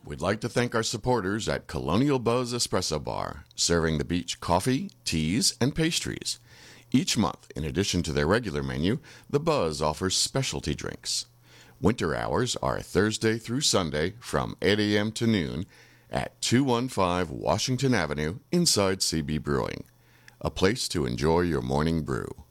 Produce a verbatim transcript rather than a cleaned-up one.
We'd like to thank our supporters at Colonial Buzz Espresso Bar, serving the beach coffee, teas, and pastries. Each month, in addition to their regular menu, the Buzz offers specialty drinks. Winter hours are Thursday through Sunday from eight a.m. to noon at two fifteen Washington Avenue inside C B Brewing. A place to enjoy your morning brew.